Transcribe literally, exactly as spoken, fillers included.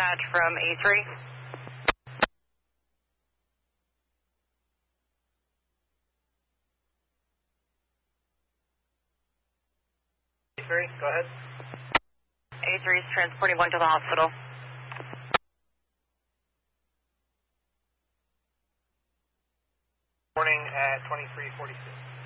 dispatch from A three. A three, go ahead. A three is transporting one to the hospital. Morning at twenty-three forty-six.